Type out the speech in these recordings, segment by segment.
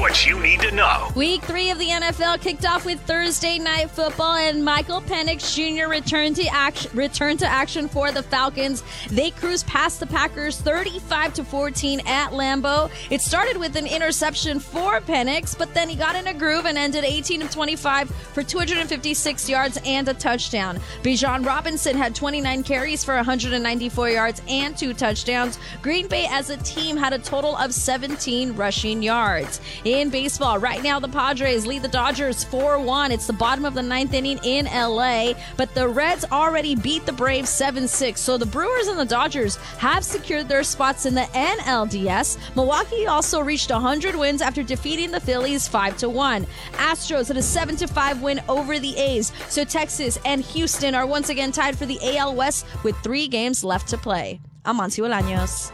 what you need to know. Week 3 of the NFL kicked off with Thursday Night Football, and Michael Penix Jr. returned to action for the Falcons. They cruised past the Packers 35-14 at Lambeau. It started with an interception for Penix, but then he got in a groove and ended 18 of 25 for 256 yards and a touchdown. Bijan Robinson had 29 carries for 194 yards and 2 touchdowns. Green Bay as a team had a total of 17 rushing yards. In baseball, right now the Padres lead the Dodgers 4-1. It's the bottom of the 9th inning in LA, but the Reds already beat the Braves 7-6. So the Brewers and the Dodgers have secured their spots in the NLDS. Milwaukee also reached 100 wins after defeating the Phillies 5-1. Astros had a 7-5 win over the A's. So Texas and Houston are once again tied for the AL West with 3 games left to play. I'm Monty Bolaños.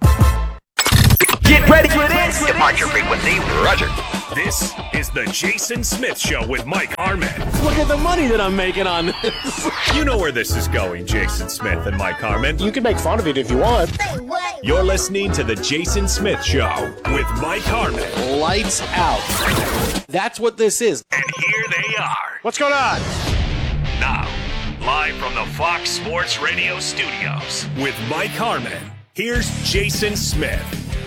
Get ready for this. Departure frequency, Roger. This is the Jason Smith Show with Mike Harmon. Look at the money that I'm making on this. You know where this is going, Jason Smith and Mike Harmon. You can make fun of it if you want. You're listening to the Jason Smith Show with Mike Harmon. Lights out. That's what this is. And here they are. What's going on? Now, live from the Fox Sports Radio studios with Mike Harmon. Here's Jason Smith.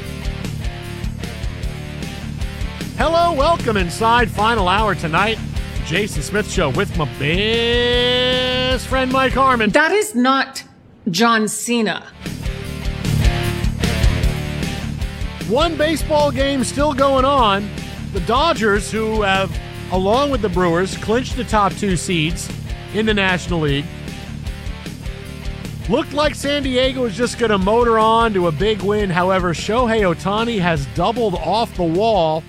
Hello, welcome inside final hour tonight. Jason Smith Show with my best friend Mike Harmon. That is not John Cena. One baseball game still going on. The Dodgers, who have, along with the Brewers, clinched the top 2 seeds in the National League. Looked like San Diego was just going to motor on to a big win. However, Shohei Ohtani has doubled off the wall.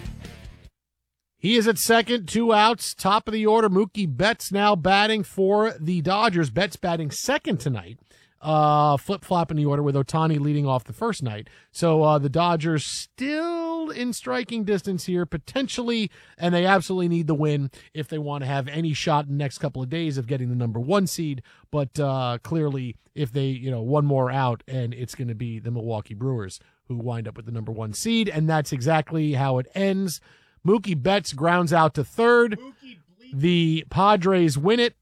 He is at second, 2 outs, top of the order. Mookie Betts now batting for the Dodgers. Betts batting second tonight. Flip-flop in the order with Ohtani leading off the first night. So the Dodgers still in striking distance here, potentially, and they absolutely need the win if they want to have any shot in the next couple of days of getting the number 1 seed. But clearly, if they, one more out, and it's going to be the Milwaukee Brewers who wind up with the number 1 seed, and that's exactly how it ends. Mookie Betts grounds out to third. The Padres win it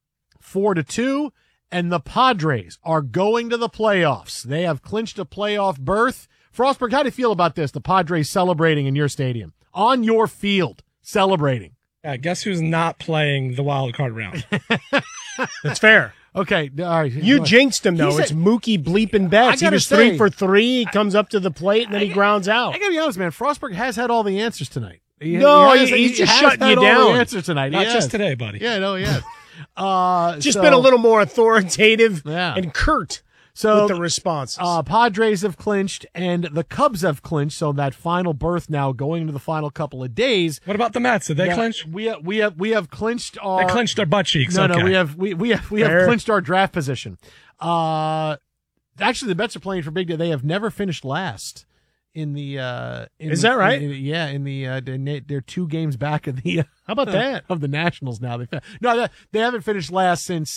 4-2, and the Padres are going to the playoffs. They have clinched a playoff berth. Frostberg, how do you feel about this? The Padres celebrating in your stadium, on your field, celebrating. Yeah, guess who's not playing the wild card round? That's fair. Okay, all right. You jinxed him, though. It's Mookie bleeping Betts. He was 3 for 3. He comes up to the plate, and then he grounds out. I got to be honest, man. Frostberg has had all the answers tonight. He's just shutting you down. All the answers tonight. Not just today, buddy. Yeah, no, he has. Just been a little more authoritative and curt with the responses. Padres have clinched, and the Cubs have clinched, so that final berth now going into the final couple of days. What about the Mets? Did they clinch? We have clinched our. They clinched our butt cheeks. No, okay. no, we have clinched our draft position. Actually, the Mets are playing for big day. They have never finished last in the. Is that right? They're 2 games back of the. How about that? Of the Nationals now. They haven't finished last since.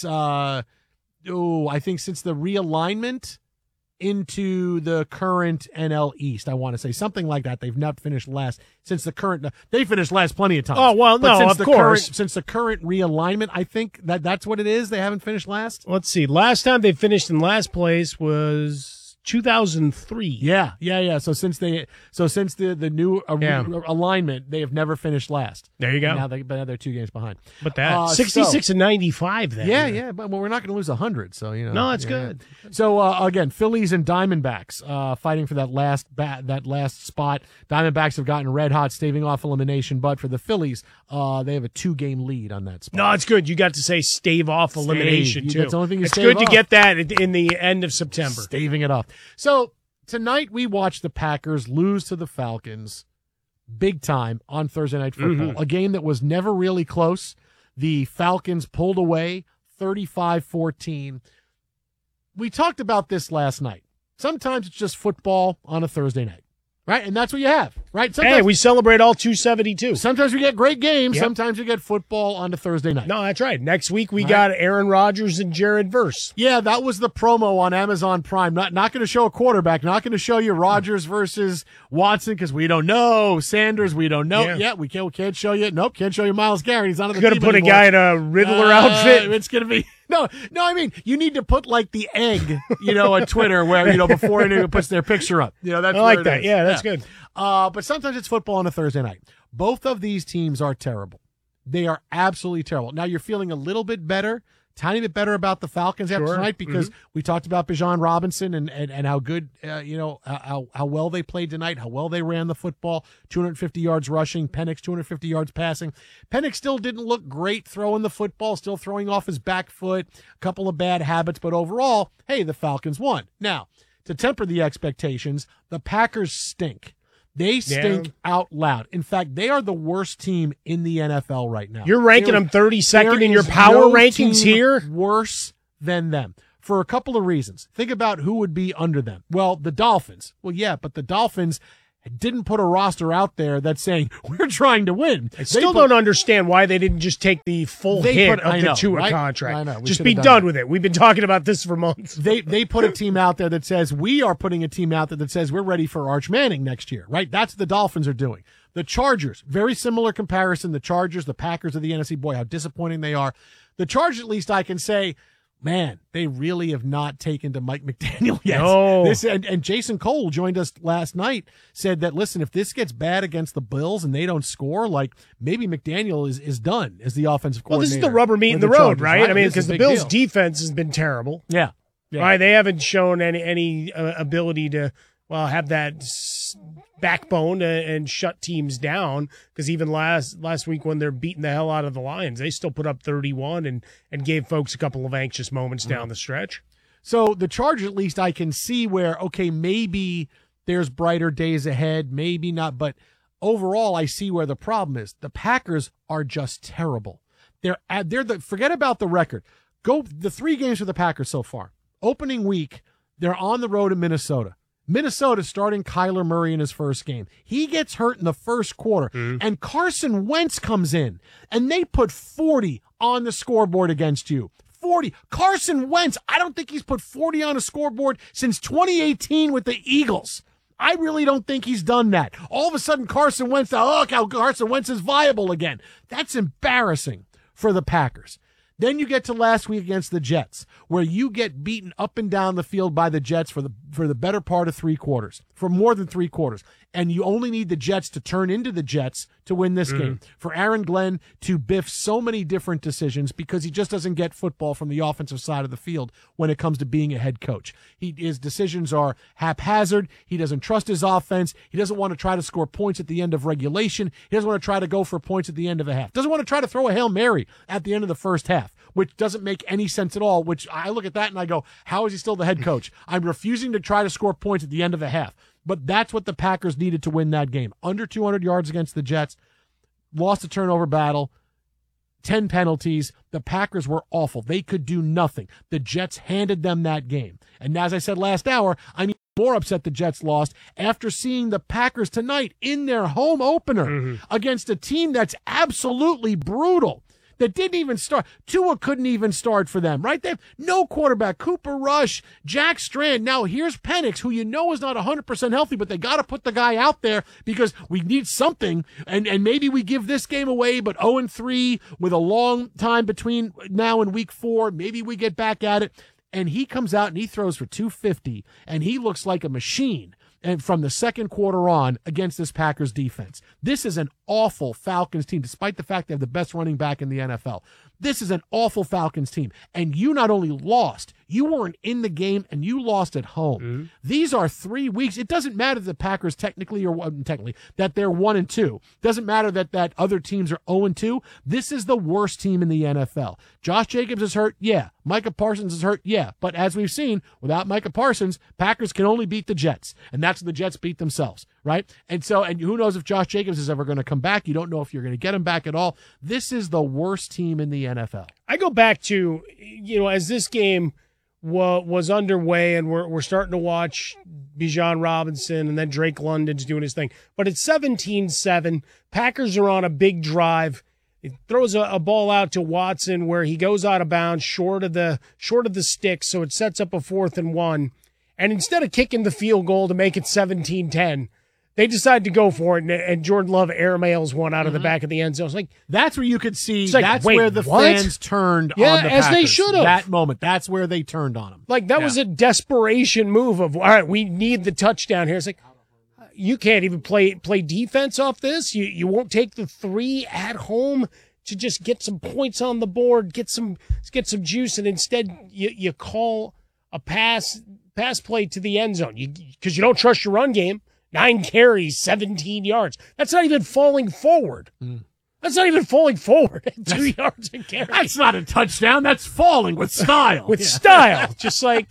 I think since the realignment into the current NL East, I want to say something like that. They've not finished last since the current. They finished last plenty of times. Oh well, no, of course. Since the current realignment, I think that's what it is. They haven't finished last. Let's see. Last time they finished in last place was 2003. Yeah. So since the new alignment, they have never finished last. There you go. Now they're 2 games behind. But that 66 and 95. Then. Yeah. But we're not going to lose 100. So No, that's good. So again, Phillies and Diamondbacks fighting for that last spot. Diamondbacks have gotten red hot, staving off elimination. But for the Phillies, they have a 2-game lead on that spot. No, it's good. You got to say stave off elimination too. That's the only thing. It's good to get that in the end of September. Staving it off. So tonight we watched the Packers lose to the Falcons big time on Thursday Night Football, a game that was never really close. The Falcons pulled away 35-14. We talked about this last night. Sometimes it's just football on a Thursday night. Right, and that's what you have, right? Hey, we celebrate all 272. Sometimes we get great games. Yep. Sometimes we get football on the Thursday night. No, that's right. Next week we got Aaron Rodgers and Jared Verse. Yeah, that was the promo on Amazon Prime. Not going to show a quarterback. Not going to show you Rodgers versus Watson because we don't know. Sanders, we don't know. Yeah, we can't show you. Nope, can't show you Myles Garrett. He's not on the team anymore. Could have put a guy in a Riddler outfit. It's going to be... No, I mean, you need to put like the egg, on Twitter where, before anyone puts their picture up. That's I like that. Yeah, that's good. But sometimes it's football on a Thursday night. Both of these teams are terrible. They are absolutely terrible. Now you're feeling a little bit better, tiny bit better about the Falcons after tonight because we talked about Bijan Robinson and how good, how well they played tonight, how well they ran the football, 250 yards rushing, Penix 250 yards passing. Penix still didn't look great throwing the football, still throwing off his back foot, a couple of bad habits, but overall, hey, the Falcons won. Now, to temper the expectations, the Packers stink. They stink out loud. In fact, they are the worst team in the NFL right now. You're ranking them 32nd in your power rankings here? Worse than them for a couple of reasons. Think about who would be under them. Well, the Dolphins. Well, yeah, but the Dolphins didn't put a roster out there that's saying, we're trying to win. I still don't understand why they didn't just take the full hit of the Tua contract. I know. Just be done with it. We've been talking about this for months. They put a team out there that says, we are putting a team out there that says we're ready for Arch Manning next year, right? That's what the Dolphins are doing. The Chargers, very similar comparison. The Chargers, the Packers of the NFC, boy, how disappointing they are. The Chargers, at least I can say, man, they really have not taken to Mike McDaniel yet. No. And Jason Cole joined us last night, said that, listen, if this gets bad against the Bills and they don't score, like maybe McDaniel is done as the offensive coordinator. Well, this is the rubber meat in the road, Chargers, right? I mean, because the Bills' defense has been terrible. Yeah. Right? They haven't shown any ability to, have that backbone and shut teams down, because even last week when they're beating the hell out of the Lions, they still put up 31 and gave folks a couple of anxious moments down the stretch. So the Chargers, at least I can see where, okay, maybe there's brighter days ahead, maybe not, but overall I see where the problem is. The Packers are just terrible. Forget about the record. Go the 3 games for the Packers so far. Opening week, they're on the road in Minnesota. Minnesota starting Kyler Murray in his first game. He gets hurt in the first quarter, and Carson Wentz comes in, and they put 40 on the scoreboard against you. 40. Carson Wentz, I don't think he's put 40 on a scoreboard since 2018 with the Eagles. I really don't think he's done that. All of a sudden, Carson Wentz, look how Carson Wentz is viable again. That's embarrassing for the Packers. Then you get to last week against the Jets, where you get beaten up and down the field by the Jets for the better part of 3 quarters, for more than 3 quarters. And you only need the Jets to turn into the Jets to win this game. For Aaron Glenn to biff so many different decisions because he just doesn't get football from the offensive side of the field when it comes to being a head coach. His decisions are haphazard. He doesn't trust his offense. He doesn't want to try to score points at the end of regulation. He doesn't want to try to go for points at the end of a half. Doesn't want to try to throw a Hail Mary at the end of the first half, which doesn't make any sense at all, which I look at that and I go, how is he still the head coach? I'm refusing to try to score points at the end of a half. But that's what the Packers needed to win that game. Under 200 yards against the Jets, lost a turnover battle, 10 penalties. The Packers were awful. They could do nothing. The Jets handed them that game. And as I said last hour, I'm more upset the Jets lost after seeing the Packers tonight in their home opener against a team that's absolutely brutal. That didn't even start. Tua couldn't even start for them, right? They have no quarterback. Cooper Rush, Jack Strand. Now here's Penix, who you know is not 100% healthy, but they got to put the guy out there because we need something. And maybe we give this game away, but 0-3 with a long time between now and week 4. Maybe we get back at it. And he comes out and he throws for 250, and he looks like a machine. And from the second quarter on against this Packers defense. This is an awful Falcons team, despite the fact they have the best running back in the NFL. This is an awful Falcons team. And you not only lost, you weren't in the game, and you lost at home. These are 3 weeks. It doesn't matter that the Packers technically that they're 1-2. Doesn't matter that other teams are 0-2. This is the worst team in the NFL. Josh Jacobs is hurt, yeah. Micah Parsons is hurt, yeah. But as we've seen, without Micah Parsons, Packers can only beat the Jets, and that's what the Jets beat themselves, right? And who knows if Josh Jacobs is ever going to come back. You don't know if you're going to get him back at all. This is the worst team in the NFL. I go back to, as this game was underway, and we're starting to watch Bijan Robinson, and then Drake London's doing his thing. But it's 17-7. Packers are on a big drive. It throws a ball out to Watson where he goes out of bounds, short of the stick, so it sets up a 4th and 1. And instead of kicking the field goal to make it 17-10, they decide to go for it, and Jordan Love airmails one out of the back of the end zone. It's like, that's where you could see. like, that's wait, where the what? fans turned on the Packers. as they should have. That moment. That's where they turned on him. Like, that was a desperation move of, all right, we need the touchdown here. It's like, you can't even play defense off this. You won't take the 3 at home to just get some points on the board, get some juice, and instead you call a pass play to the end zone because you don't trust your run game. 9 carries, 17 yards. That's not even falling forward. That's not even falling forward. 2 yards a carry. That's not a touchdown. That's falling with style. With style, just like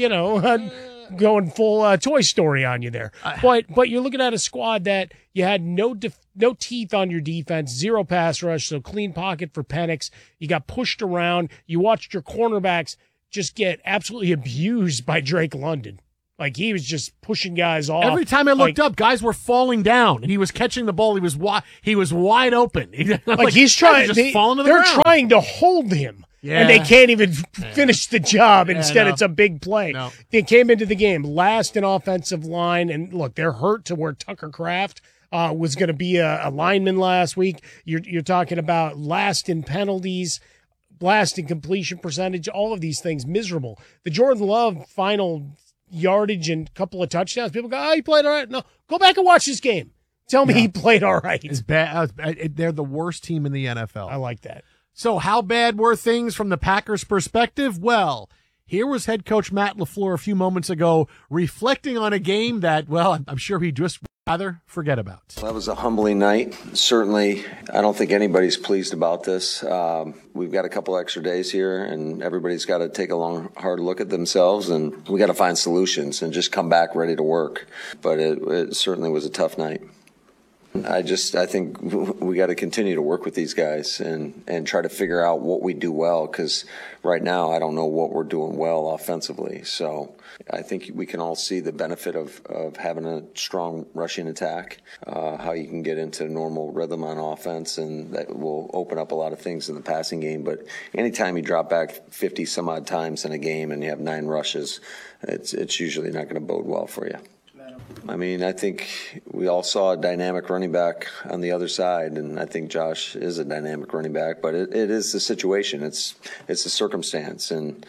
going full Toy Story on you there. But you're looking at a squad that you had no teeth on your defense, 0 pass rush, so clean pocket for Penix. You got pushed around. You watched your cornerbacks just get absolutely abused by Drake London. Like, he was just pushing guys off. Every time I looked up, guys were falling down, and he was catching the ball. He was wide open. He's trying. They're trying to hold him. Yeah. And they can't even finish the job. Instead, it's a big play. No. They came into the game last in offensive line, and look, they're hurt to where Tucker Kraft was going to be a lineman last week. You're talking about last in penalties, last in completion percentage, all of these things miserable. The Jordan Love final yardage and couple of touchdowns, people go, he played all right. No, go back and watch this game. Tell me he played all right. It's bad. They're the worst team in the NFL. I like that. So how bad were things from the Packers' perspective? Well, here was head coach Matt LaFleur a few moments ago reflecting on a game that, well, I'm sure he'd just rather forget about. That was a humbling night. Certainly, I don't think anybody's pleased about this. We've got a couple extra days here, and everybody's got to take a long, hard look at themselves, and we got to find solutions and just come back ready to work. But it certainly was a tough night. I think we got to continue to work with these guys and try to figure out what we do well, because right now I don't know what we're doing well offensively. So I think we can all see the benefit of having a strong rushing attack, how you can get into normal rhythm on offense, and that will open up a lot of things in the passing game. But anytime you drop back 50 some odd times in a game and you have 9 rushes, it's usually not going to bode well for you. I mean, I think we all saw a dynamic running back on the other side, and I think Josh is a dynamic running back, but it is the situation. It's a circumstance, and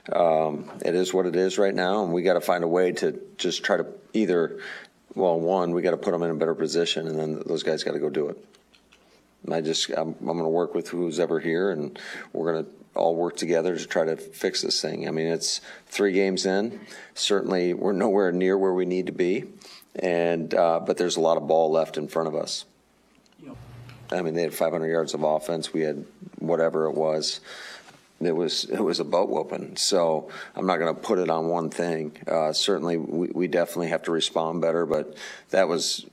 it is what it is right now, and we got to find a way to just try to either, one, we got to put them in a better position, and then those guys got to go do it. I'm going to work with who's ever here, and we're going to all work together to try to fix this thing. I mean, it's 3 games in. Certainly, we're nowhere near where we need to be, and but there's a lot of ball left in front of us. I mean, they had 500 yards of offense. We had whatever it was. It was a butt whooping. So I'm not going to put it on one thing. Certainly, we definitely have to respond better, but that was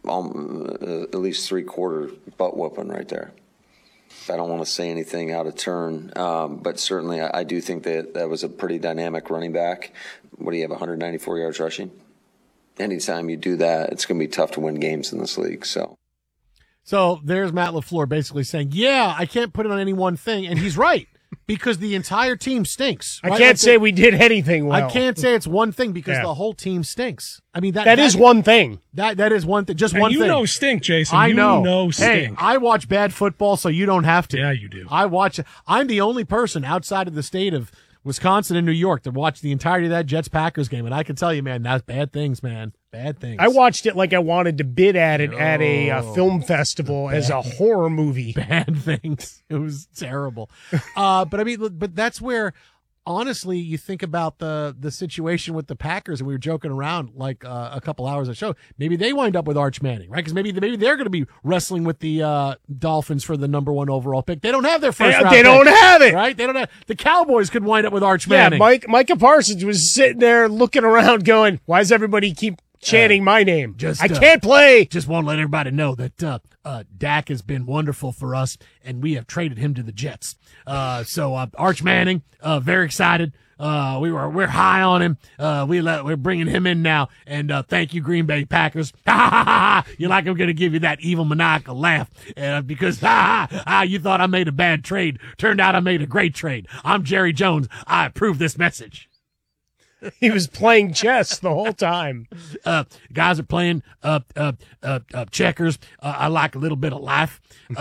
at least 3/4 butt whooping right there. I don't want to say anything out of turn, but certainly I do think that was a pretty dynamic running back. What do you have, 194 yards rushing? Anytime you do that, it's going to be tough to win games in this league. So there's Matt LaFleur basically saying, I can't put it on any one thing, and he's right. Because the entire team stinks. Right? I can't say we did anything well. I can't say it's one thing because the whole team stinks. I mean, that is one thing. That is one thing. Just one thing. You know stink, Jason. I know. You know stink. Hey, I watch bad football, so you don't have to. Yeah, you do. I'm the only person outside of the state of Wisconsin and New York to watch the entirety of that Jets-Packers game, and I can tell you, man, that's bad things, man. Bad things. I watched it like I wanted to bid at it at a film festival as a horror movie. Bad things. It was terrible. But I mean, that's where, honestly, you think about the situation with the Packers, and we were joking around like a couple hours of show. Maybe they wind up with Arch Manning, right? Because maybe they're going to be wrestling with the Dolphins for the number 1 overall pick. They don't have their first round They don't have it, right? They don't have. The Cowboys could wind up with Arch Manning. Yeah, Micah Parsons was sitting there looking around, going, "Why does everybody keep chanting my name. I can't play. Just want to let everybody know that Dak has been wonderful for us, and we have traded him to the Jets. So Arch Manning, very excited. We're high on him. We're bringing him in now, and thank you, Green Bay Packers. You're like, I'm going to give you that evil maniacal laugh, because you thought I made a bad trade. Turned out I made a great trade. I'm Jerry Jones. I approve this message. He was playing chess the whole time. Guys are playing checkers. I like a little bit of life.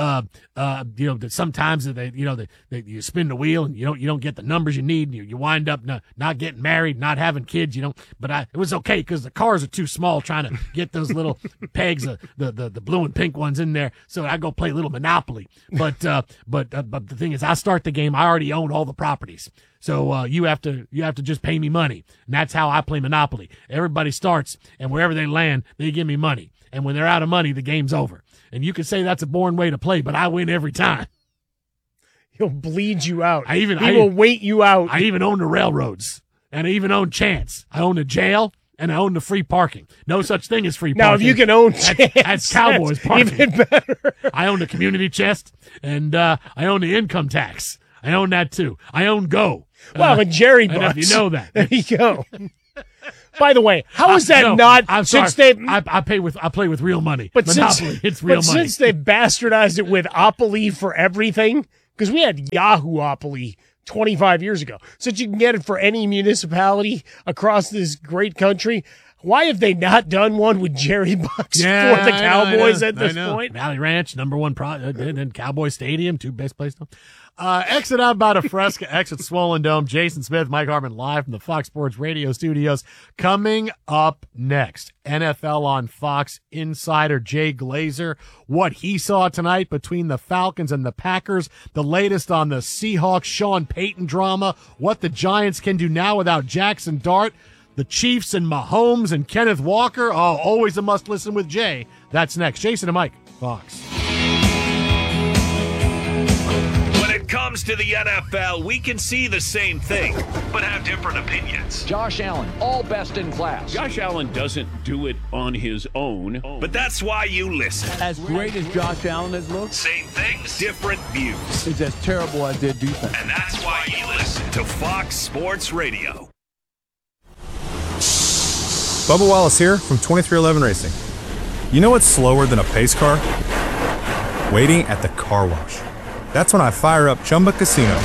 That sometimes you spin the wheel and you don't get the numbers you need. And you wind up not getting married, not having kids. But it was okay because the cars are too small trying to get those little pegs, the blue and pink ones in there. So I go play a little Monopoly. But the thing is, I start the game. I already own all the properties. So you have to just pay me money, and that's how I play Monopoly. Everybody starts, and wherever they land, they give me money. And when they're out of money, the game's over. And you can say that's a boring way to play, but I win every time. He'll bleed you out. He will will wait you out. I even own the railroads, and I even own Chance. I own the jail, and I own the free parking. No such thing as free parking. Now, if you can own Chance, that's Cowboys parking. Even better. I own the community chest, and I own the income tax. I own that too. I own Go. Well, and Jerry Bucks. If you know that. There you go. By the way, how is that not? I'm since sorry. I play with real money. But Monopoly, it's real money. Since they've bastardized it with Opoly for everything, because we had Yahoo-opoly 25 years ago, so that you can get it for any municipality across this great country. Why have they not done one with Jerry Bucks for the Cowboys at this point? Valley Ranch, number one product, and Cowboy Stadium, two best places. Exit out by a Fresca, exit Swollen Dome. Jason Smith, Mike Harmon live from the Fox Sports Radio studios. Coming up next, NFL on Fox insider Jay Glazer, what he saw tonight between the Falcons and the Packers, the latest on the Seahawks Sean Payton drama, what the Giants can do now without Jackson Dart, the Chiefs and Mahomes and Kenneth Walker. Oh, always a must listen with Jay. That's next. Jason and Mike, Fox. When it comes to the NFL, we can see the same thing, but have different opinions. Josh Allen, all best in class. Josh Allen doesn't do it on his own. But that's why you listen. As great as Josh Allen has looked, same things, different views. It's as terrible as their defense. And that's why you listen to Fox Sports Radio. Bubba Wallace here from 2311 Racing. You know what's slower than a pace car? Waiting at the car wash. That's when I fire up Chumba Casino.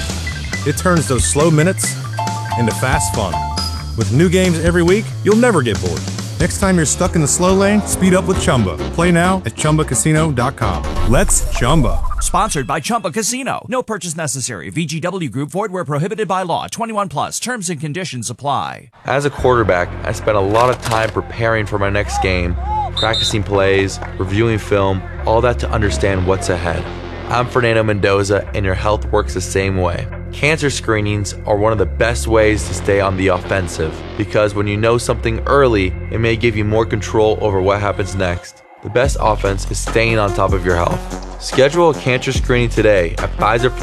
It turns those slow minutes into fast fun. With new games every week, you'll never get bored. Next time you're stuck in the slow lane, speed up with Chumba. Play now at ChumbaCasino.com. Let's Chumba. Sponsored by Chumba Casino. No purchase necessary. VGW Group. Void where prohibited by law. 21 plus. Terms and conditions apply. As a quarterback, I spent a lot of time preparing for my next game, practicing plays, reviewing film, all that to understand what's ahead. I'm Fernando Mendoza, and your health works the same way. Cancer screenings are one of the best ways to stay on the offensive, because when you know something early, it may give you more control over what happens next. The best offense is staying on top of your health. Schedule a cancer screening today at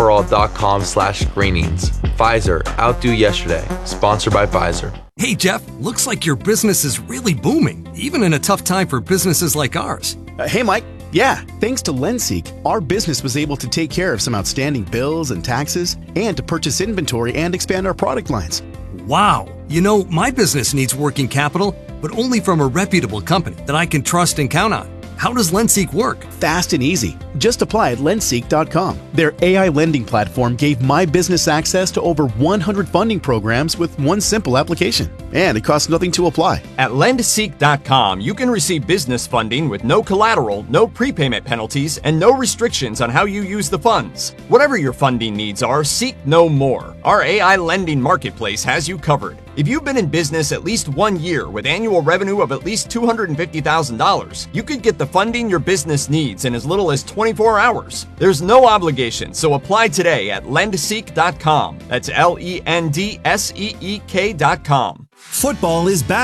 Pfizerforall.com/screenings. Pfizer, outdo yesterday. Sponsored by Pfizer. Hey Jeff, looks like your business is really booming, even in a tough time for businesses like ours. Hey Mike. Yeah, thanks to Lenseek, our business was able to take care of some outstanding bills and taxes and to purchase inventory and expand our product lines. Wow. You know, my business needs working capital, but only from a reputable company that I can trust and count on. How does Lenseek work? Fast and easy. Just apply at Lenseek.com. Their AI lending platform gave my business access to over 100 funding programs with one simple application. And it costs nothing to apply. At Lenseek.com, you can receive business funding with no collateral, no prepayment penalties, and no restrictions on how you use the funds. Whatever your funding needs are, seek no more. Our AI lending marketplace has you covered. If you've been in business at least 1 year with annual revenue of at least $250,000, you could get the funding your business needs in as little as 24 hours. There's no obligation, so apply today at Lendseek.com. That's Lendseek.com. Football is back,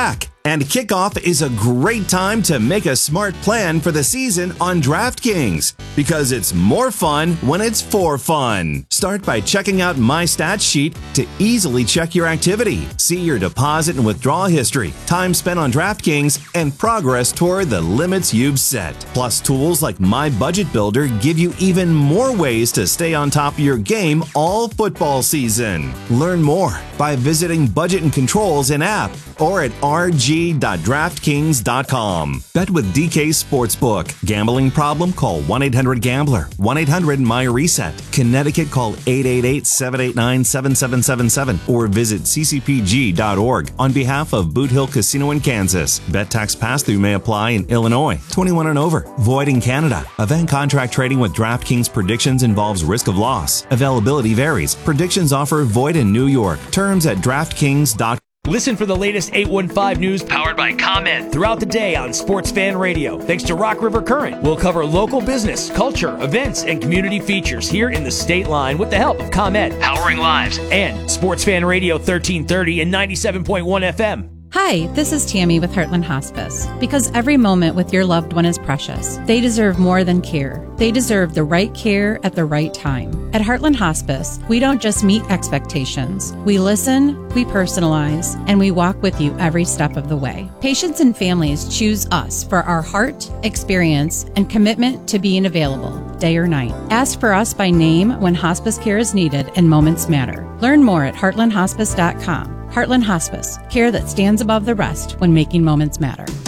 And kickoff is a great time to make a smart plan for the season on DraftKings, because it's more fun when it's for fun. Start by checking out My Stats Sheet to easily check your activity, see your deposit and withdrawal history, time spent on DraftKings, and progress toward the limits you've set. Plus, tools like My Budget Builder give you even more ways to stay on top of your game all football season. Learn more by visiting Budget and Controls in-app or at rg.draftkings.com. Bet with DK Sportsbook. Gambling problem? Call 1-800-GAMBLER. 1-800-MY-RESET. Connecticut, call 888-789-7777 or visit ccpg.org on behalf of Boot Hill Casino in Kansas. Bet tax pass-through may apply in Illinois. 21 and over. Void in Canada. Event contract trading with DraftKings predictions involves risk of loss. Availability varies. Predictions offer void in New York. Terms at DraftKings.com. Listen for the latest 815 news powered by ComEd throughout the day on Sports Fan Radio. Thanks to Rock River Current, we'll cover local business, culture, events, and community features here in the state line with the help of ComEd, powering lives, and Sports Fan Radio 1330 and 97.1 FM. Hi, this is Tammy with Heartland Hospice. Because every moment with your loved one is precious, they deserve more than care. They deserve the right care at the right time. At Heartland Hospice, we don't just meet expectations. We listen, we personalize, and we walk with you every step of the way. Patients and families choose us for our heart, experience, and commitment to being available day or night. Ask for us by name when hospice care is needed and moments matter. Learn more at heartlandhospice.com. Heartland Hospice, care that stands above the rest when making moments matter.